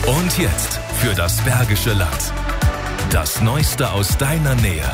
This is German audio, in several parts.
Und jetzt für das Bergische Land. Das Neueste aus deiner Nähe.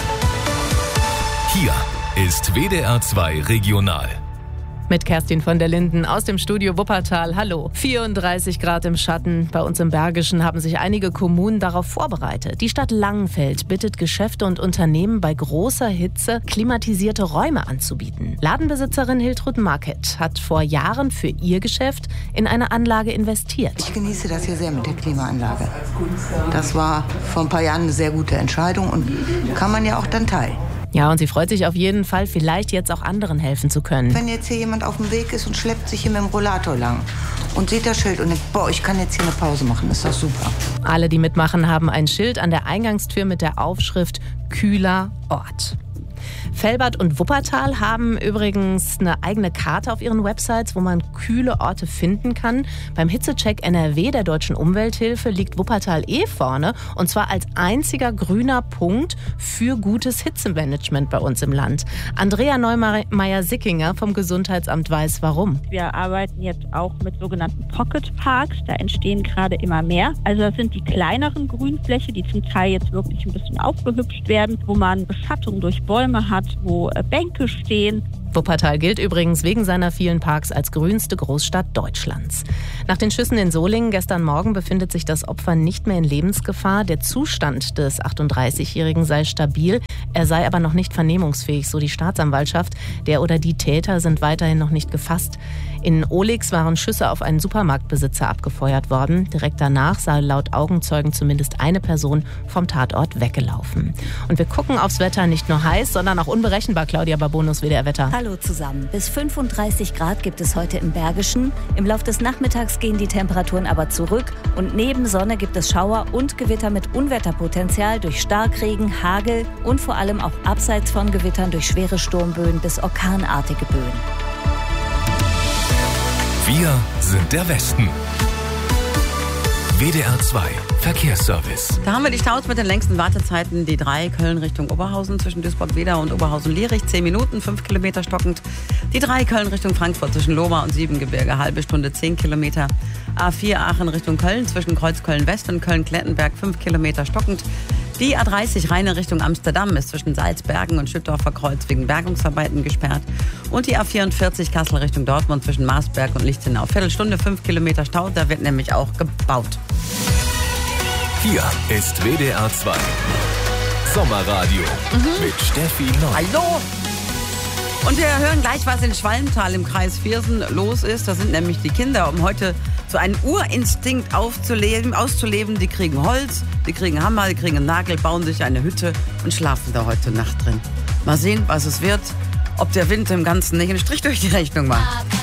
Hier ist WDR 2 Regional. Mit Kerstin von der Linden aus dem Studio Wuppertal. Hallo. 34 Grad im Schatten. Bei uns im Bergischen haben sich einige Kommunen darauf vorbereitet. Die Stadt Langenfeld bittet Geschäfte und Unternehmen bei großer Hitze klimatisierte Räume anzubieten. Ladenbesitzerin Hiltrud Market hat vor Jahren für ihr Geschäft in eine Anlage investiert. Ich genieße das hier sehr mit der Klimaanlage. Das war vor ein paar Jahren eine sehr gute Entscheidung und kann man ja auch dann teilen. Ja, und sie freut sich auf jeden Fall, vielleicht jetzt auch anderen helfen zu können. Wenn jetzt hier jemand auf dem Weg ist und schleppt sich hier mit dem Rollator lang und sieht das Schild und denkt, boah, ich kann jetzt hier eine Pause machen, ist doch super. Alle, die mitmachen, haben ein Schild an der Eingangstür mit der Aufschrift Kühler Ort. Velbert und Wuppertal haben übrigens eine eigene Karte auf ihren Websites, wo man kühle Orte finden kann. Beim Hitzecheck NRW der Deutschen Umwelthilfe liegt Wuppertal vorne, und zwar als einziger grüner Punkt für gutes Hitzemanagement bei uns im Land. Andrea Neumeier-Sickinger vom Gesundheitsamt weiß, warum. Wir arbeiten jetzt auch mit sogenannten Pocket Parks. Da entstehen gerade immer mehr. Also das sind die kleineren Grünflächen, die zum Teil jetzt wirklich ein bisschen aufgehübscht werden, wo man Beschattung durch Bäume hat, wo Bänke stehen. Wuppertal gilt übrigens wegen seiner vielen Parks als grünste Großstadt Deutschlands. Nach den Schüssen in Solingen gestern Morgen befindet sich das Opfer nicht mehr in Lebensgefahr. Der Zustand des 38-Jährigen sei stabil. Er sei aber noch nicht vernehmungsfähig, so die Staatsanwaltschaft. Der oder die Täter sind weiterhin noch nicht gefasst. In Olix waren Schüsse auf einen Supermarktbesitzer abgefeuert worden. Direkt danach sei laut Augenzeugen zumindest eine Person vom Tatort weggelaufen. Und wir gucken aufs Wetter, nicht nur heiß, sondern auch unberechenbar. Claudia Babonus, WDR-Wetter. Hallo zusammen. Bis 35 Grad gibt es heute im Bergischen. Im Lauf des Nachmittags gehen die Temperaturen aber zurück. Und neben Sonne gibt es Schauer und Gewitter mit Unwetterpotenzial durch Starkregen, Hagel und vor allem auch abseits von Gewittern durch schwere Sturmböen bis orkanartige Böen. Wir sind der Westen. WDR 2 Verkehrsservice. Da haben wir die Staus mit den längsten Wartezeiten. Die 3 Köln Richtung Oberhausen zwischen Duisburg-Wedau und Oberhausen-Lierich 10 Minuten, 5 Kilometer stockend. Die 3 Köln Richtung Frankfurt zwischen Lohmar und Siebengebirge, halbe Stunde 10 Kilometer. A4 Aachen Richtung Köln zwischen Kreuzköln-West und Köln-Klettenberg 5 Kilometer stockend. Die A30 Rheine Richtung Amsterdam ist zwischen Salzbergen und Schüttorfer Kreuz wegen Bergungsarbeiten gesperrt. Und die A44 Kassel Richtung Dortmund zwischen Marsberg und Lichtenau. Viertelstunde, 5 Kilometer Stau, da wird nämlich auch gebaut. Hier ist WDR 2 Sommerradio mit Steffi Neu. Hallo! Und wir hören gleich, was in Schwalmtal im Kreis Viersen los ist. Da sind nämlich die Kinder, um heute so einen Urinstinkt auszuleben. Die kriegen Holz, die kriegen Hammer, die kriegen einen Nagel, bauen sich eine Hütte und schlafen da heute Nacht drin. Mal sehen, was es wird. Ob der Wind im Ganzen nicht einen Strich durch die Rechnung macht.